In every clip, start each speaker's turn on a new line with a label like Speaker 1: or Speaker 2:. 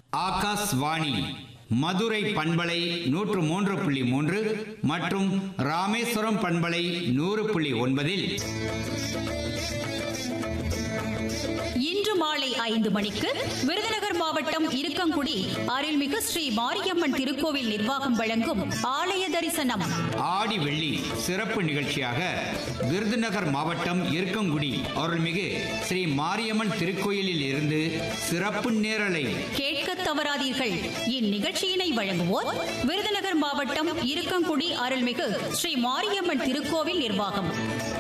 Speaker 1: ஆகாஷ்வாணி மதுரை பண்பலை 103.3 மற்றும் ராமேஸ்வரம் பண்பலை 100.9
Speaker 2: இன்று மாலை 5 மணிக்கு விருதுநகர் மாவட்டம் இருக்கங்குடி அருள்மிகு ஸ்ரீ மாரியம்மன் திருக்கோவில் நிர்வாகம் வழங்கும் ஆலய தரிசனம்.
Speaker 1: ஆடி வெள்ளி சிறப்பு நிகழ்ச்சியாக விருதுநகர் மாவட்டம் இருக்கங்குடி அருள்மிகு ஸ்ரீ மாரியம்மன் திருக்கோயிலில் இருந்து சிறப்பு நேரலை
Speaker 2: கேட்க தவறாதீர்கள். இந்நிகழ்ச்சியினை வழங்குவோர் விருதுநகர் மாவட்டம் இருக்கங்குடி அருள்மிகு ஸ்ரீ மாரியம்மன் திருக்கோவில் நிர்வாகம்.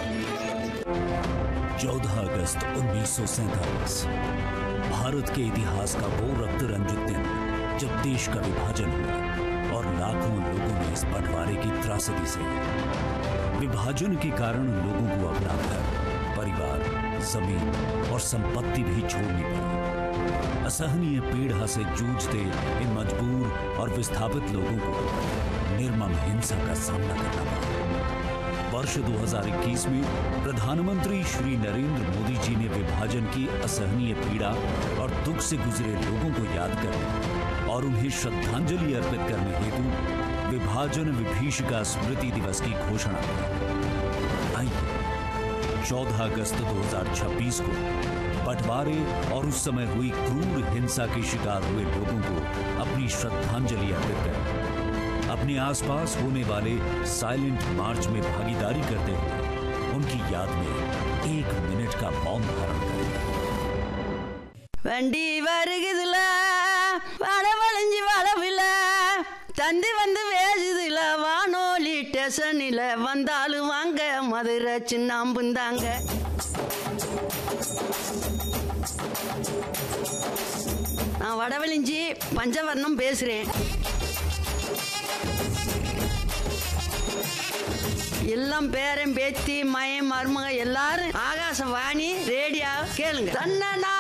Speaker 3: 14 अगस्त 1947 भारत के इतिहास का वो रक्त रंजित दिन जब देश का विभाजन हुआ और लाखों लोगों ने इस बंटवारे की त्रासदी से विभाजन के कारण लोगों को अपना घर, परिवार, जमीन और संपत्ति भी छोड़नी पड़ी। असहनीय पीड़ा से जूझते इन मजबूर और विस्थापित लोगों को निर्मम हिंसा का सामना करना पड़ा। वर्ष 2021 में प्रधानमंत्री श्री नरेंद्र मोदी जी ने विभाजन की असहनीय पीड़ा और दुख से गुजरे लोगों को याद करने और उन्हें श्रद्धांजलि अर्पित करने हेतु विभाजन विभीषिका स्मृति दिवस की घोषणा की। आइए 14 अगस्त 2026 को बंटवारे और उस समय हुई क्रूर हिंसा के शिकार हुए लोगों को अपनी श्रद्धांजलि अर्पित करें। अपने आसपास होने वाले साइलेंट मार्च में भागीदारी करते हुए उनकी याद में 1 मिनट का मौन धारण करें।
Speaker 4: வண்டி வருகுதுல வளவழிஞ்சி வளவில தந்தி வந்து வேசுதுல வானோலி ஸ்டேஷனில் வந்தாலும் வாங்க மதுரை சின்னாம்புந்தாங்க. நான் வடவழிஞ்சி பஞ்சவர்ணம் பேசுகிறேன். எல்லாம் பேரன் பேத்தி மயம் மருமக எல்லாரும் ஆகாசவாணி ரேடியோ கேளுங்க. தன்னா